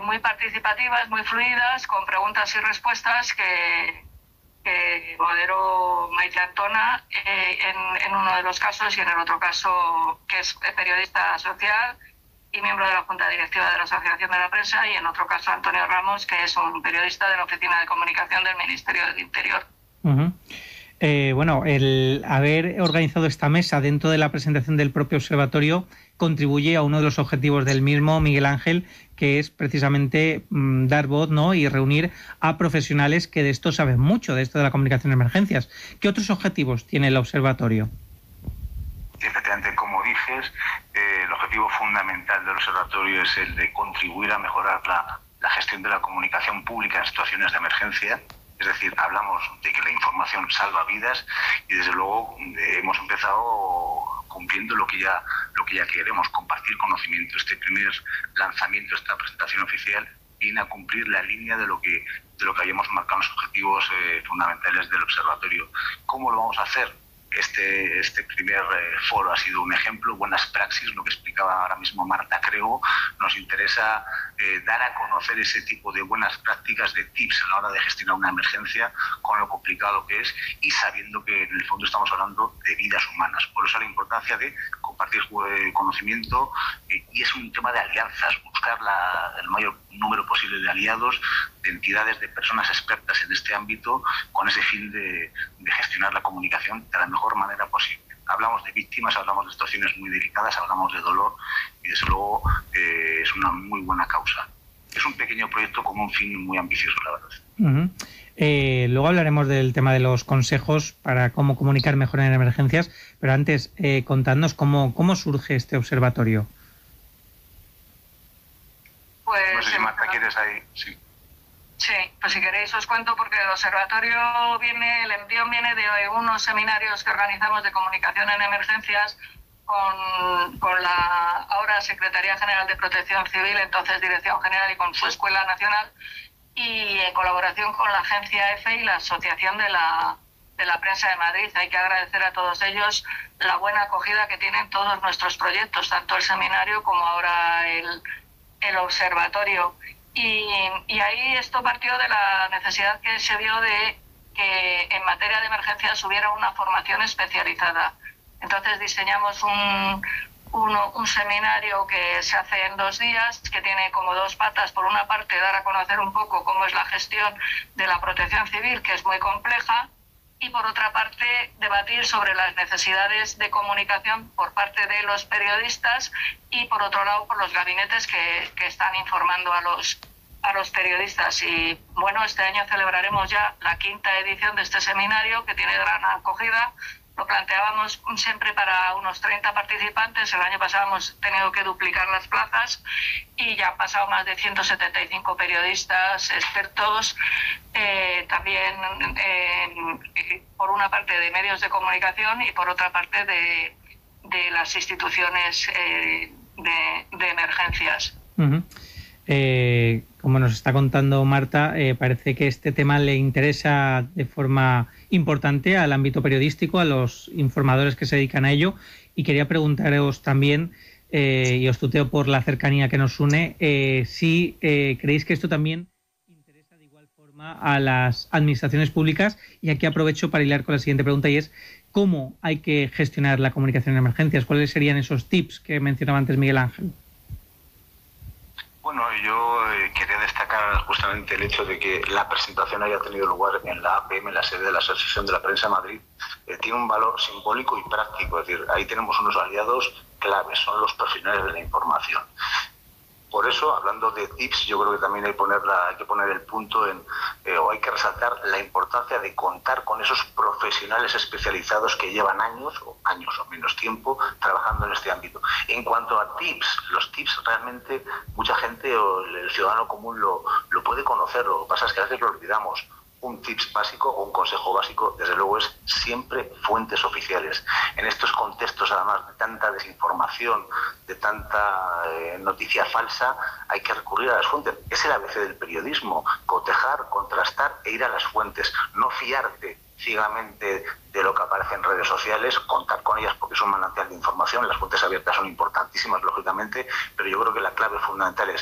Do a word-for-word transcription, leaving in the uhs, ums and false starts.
muy participativas, muy fluidas, con preguntas y respuestas que, que moderó Maite Antona eh, en, en uno de los casos, y en el otro caso, que es periodista social y miembro de la Junta Directiva de la Asociación de la Prensa, y en otro caso Antonio Ramos, que es un periodista de la Oficina de Comunicación del Ministerio del Interior. Uh-huh. Eh, bueno, el haber organizado esta mesa dentro de la presentación del propio observatorio contribuye a uno de los objetivos del mismo, Miguel Ángel, que es precisamente mmm, dar voz, ¿no?, y reunir a profesionales que de esto saben mucho, de esto de la comunicación en emergencias. ¿Qué otros objetivos tiene el observatorio? Efectivamente, como dices, eh, el objetivo fundamental del observatorio es el de contribuir a mejorar la, la gestión de la comunicación pública en situaciones de emergencia. Es decir, hablamos de que la información salva vidas y desde luego eh, hemos empezado cumpliendo lo que ya lo que ya queremos, compartir conocimiento. Este primer lanzamiento, esta presentación oficial, viene a cumplir la línea de lo que de lo que habíamos marcado en los objetivos eh, fundamentales del observatorio. ¿Cómo lo vamos a hacer? Este, este primer eh, foro ha sido un ejemplo, buenas praxis, lo que explicaba ahora mismo Marta Crego. Nos interesa eh, dar a conocer ese tipo de buenas prácticas, de tips a la hora de gestionar una emergencia, con lo complicado que es y sabiendo que en el fondo estamos hablando de vidas humanas. Por eso la importancia de compartir eh, conocimiento eh, y es un tema de alianzas, buscar la, el mayor número posible de aliados, de entidades, de personas expertas en este ámbito, con ese fin de, de gestionar la comunicación de la mejor manera posible. Hablamos de víctimas, hablamos de situaciones muy delicadas, hablamos de dolor y desde luego eh, es una muy buena causa. Es un pequeño proyecto con un fin muy ambicioso, la verdad. Uh-huh. Eh, luego hablaremos del tema de los consejos para cómo comunicar mejor en emergencias, pero antes eh, contadnos cómo, cómo surge este observatorio. Pues, no sé si Marta quieres ahí, sí. Sí, pues si queréis os cuento, porque el observatorio viene, el envío viene de unos seminarios que organizamos de comunicación en emergencias con, con la ahora Secretaría General de Protección Civil, entonces Dirección General, y con su Escuela Nacional, y en colaboración con la agencia EFE y la Asociación de la, de la Prensa de Madrid. Hay que agradecer a todos ellos la buena acogida que tienen todos nuestros proyectos, tanto el seminario como ahora el, el observatorio. Y, y ahí esto partió de la necesidad que se dio de que en materia de emergencias hubiera una formación especializada. Entonces diseñamos un, un, un seminario que se hace en dos días, que tiene como dos patas. Por una parte, dar a conocer un poco cómo es la gestión de la protección civil, que es muy compleja, y por otra parte debatir sobre las necesidades de comunicación por parte de los periodistas y por otro lado por los gabinetes que, que están informando a los, a los periodistas. Y bueno, este año celebraremos ya la quinta edición de este seminario, que tiene gran acogida. Lo planteábamos siempre para unos treinta participantes. El año pasado hemos tenido que duplicar las plazas y ya han pasado más de ciento setenta y cinco periodistas, expertos, eh, también eh, por una parte de medios de comunicación y por otra parte de, de las instituciones eh, de, de emergencias. Uh-huh. Eh, como nos está contando Marta, eh, parece que este tema le interesa de forma importante al ámbito periodístico, a los informadores que se dedican a ello, y quería preguntaros también, eh, y os tuteo por la cercanía que nos une, eh, si eh, creéis que esto también interesa de igual forma a las administraciones públicas, y aquí aprovecho para hilar con la siguiente pregunta, y es ¿cómo hay que gestionar la comunicación en emergencias? ¿Cuáles serían esos tips que mencionaba antes Miguel Ángel? Bueno, yo eh, quería destacar justamente el hecho de que la presentación haya tenido lugar en la A P M, en la sede de la Asociación de la Prensa de Madrid. Eh, tiene un valor simbólico y práctico, es decir, ahí tenemos unos aliados claves, son los profesionales de la información. Por eso, hablando de tips, yo creo que también hay, ponerla, hay que poner el punto en, eh, o hay que resaltar la importancia de contar con esos profesionales especializados que llevan años, o años o menos tiempo, trabajando en este ámbito. En cuanto a tips, los tips realmente mucha gente o el ciudadano común lo, lo puede conocer, lo que pasa es que a veces lo olvidamos. Un tips básico o un consejo básico, desde luego, es siempre fuentes oficiales. En estos contextos, además, de tanta desinformación, de tanta eh, noticia falsa, hay que recurrir a las fuentes. Es el A B C del periodismo: cotejar, contrastar e ir a las fuentes. No fiarte ciegamente de lo que aparece en redes sociales, contar con ellas porque es un manantial de información. Las fuentes abiertas son importantísimas, lógicamente, pero yo creo que la clave fundamental es